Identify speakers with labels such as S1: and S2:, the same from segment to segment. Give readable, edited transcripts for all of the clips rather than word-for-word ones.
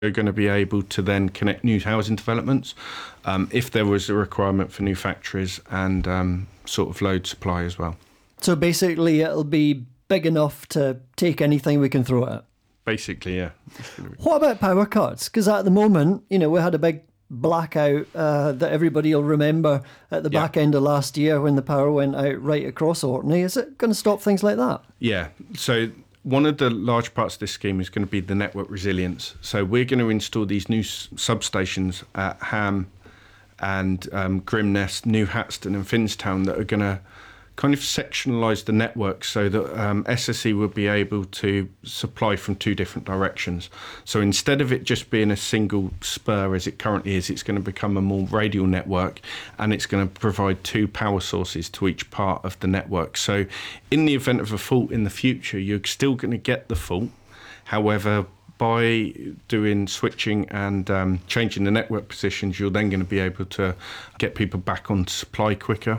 S1: They're going to be able to then connect new housing developments if there was a requirement for new factories and sort of load supply as well.
S2: So basically it'll be big enough to take anything we can throw at it?
S1: Basically, yeah.
S2: What about power cuts? Because at the moment, we had a big blackout that everybody will remember at the back end of last year when the power went out right across Orkney. Is it going to stop things like that?
S1: Yeah. So one of the large parts of this scheme is going to be the network resilience. So we're going to install these new substations at Ham and Grimness, New Hatston and Finnstown that are going to kind of sectionalise the network so that SSE will be able to supply from two different directions. So instead of it just being a single spur as it currently is, it's going to become a more radial network, and it's going to provide two power sources to each part of the network. So in the event of a fault in the future, you're still going to get the fault. However, by doing switching and changing the network positions, you're then going to be able to get people back on supply quicker.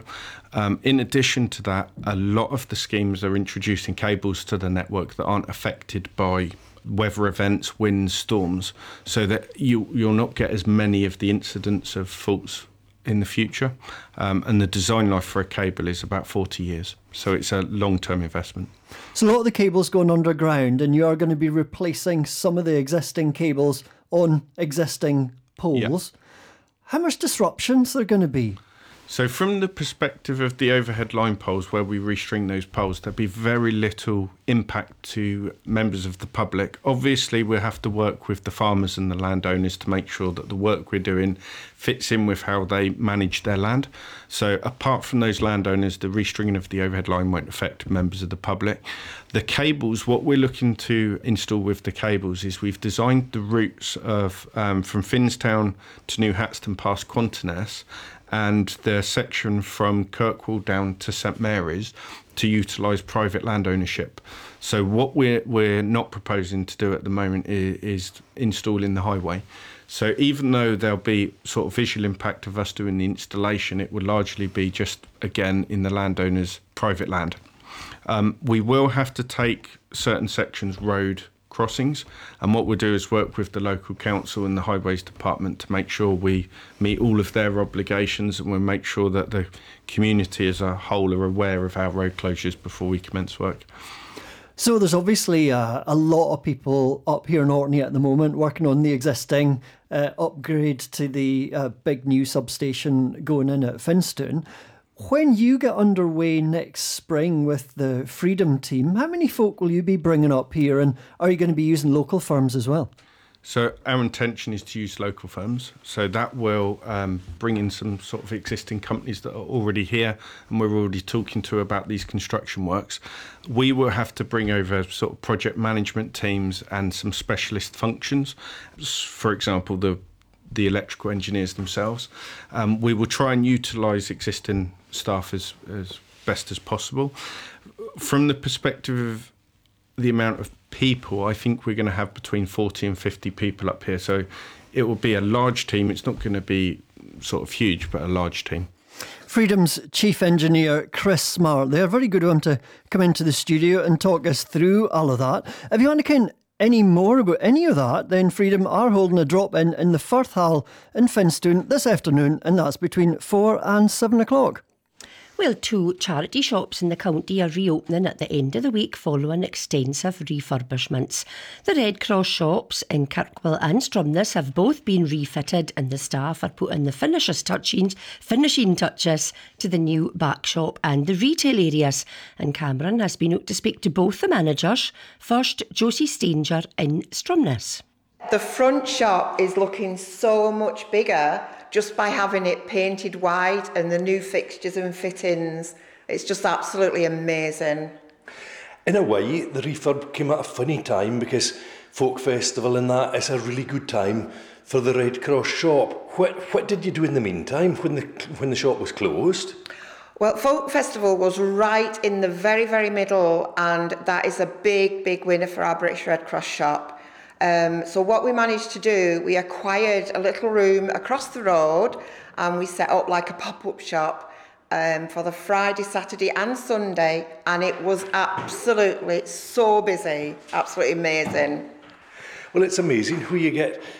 S1: In addition to that, a lot of the schemes are introducing cables to the network that aren't affected by weather events, winds, storms, so that you'll not get as many of the incidents of faults in the future. And the design life for a cable is about 40 years. So it's a long-term investment.
S2: So a lot of the cables going underground, and you are going to be replacing some of the existing cables on existing poles. Yeah. How much disruption is there going to be?
S1: So from the perspective of the overhead line poles, where we restring those poles, there'll be very little impact to members of the public. Obviously, we'll have to work with the farmers and the landowners to make sure that the work we're doing fits in with how they manage their land. So apart from those landowners, the restringing of the overhead line won't affect members of the public. The cables, what we're looking to install with the cables is we've designed the routes of from Finnstown to New Hatston past Quantones, and the section from Kirkwall down to St Mary's to utilise private land ownership. So what we're not proposing to do at the moment is installing the highway. So even though there'll be sort of visual impact of us doing the installation, it will largely be just, again, in the landowner's private land. We will have to take certain sections road crossings, and what we'll do is work with the local council and the highways department to make sure we meet all of their obligations, and we'll make sure that the community as a whole are aware of our road closures before we commence work.
S2: So there's obviously a lot of people up here in Orkney at the moment working on the existing upgrade to the big new substation going in at Finstone. When you get underway next spring with the Freedom team, how many folk will you be bringing up here, and are you going to be using local firms as well?
S1: So our intention is to use local firms. So that will bring in some sort of existing companies that are already here and we're already talking to about these construction works. We will have to bring over sort of project management teams and some specialist functions. For example, the electrical engineers themselves. We will try and utilise existing staff as best as possible. From the perspective of the amount of people, I think we're going to have between 40 and 50 people up here. So it will be a large team. It's not going to be sort of huge, but a large team.
S2: Freedom's Chief Engineer, Chris Smart. They're very good of him to come into the studio and talk us through all of that. If you want to kind any more about any of that, then Freedom are holding a drop-in in the Firth Hall in Finstone this afternoon, and that's between 4 and 7 o'clock.
S3: Well, 2 charity shops in the county are reopening at the end of the week following extensive refurbishments. The Red Cross shops in Kirkwall and Stromness have both been refitted, and the staff are putting the finishing touches to the new back shop and the retail areas. And Cameron has been out to speak to both the managers. First, Josie Stanger in Stromness.
S4: The front shop is looking so much bigger just by having it painted white and the new fixtures and fittings. It's just absolutely amazing.
S5: In a way, the refurb came at a funny time because Folk Festival and that is a really good time for the Red Cross shop. What did you do in the meantime when the shop was closed?
S4: Well, Folk Festival was right in the very, very middle, and that is a big, big winner for our British Red Cross shop. So what we managed to do, we acquired a little room across the road and we set up like a pop-up shop for the Friday, Saturday and Sunday, and it was absolutely so busy, absolutely amazing.
S5: Well, it's amazing who you get